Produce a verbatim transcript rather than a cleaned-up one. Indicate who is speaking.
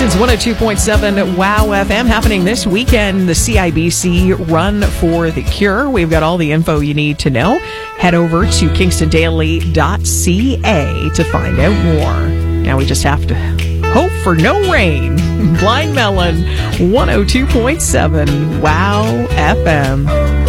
Speaker 1: Kingston's one oh two point seven WOW F M happening this weekend, the C I B C Run for the Cure. We've got all the info you need to know. Head over to kingston daily dot c a to find out more. Now we just have to hope for no rain. Blind Melon, one oh two point seven WOW F M.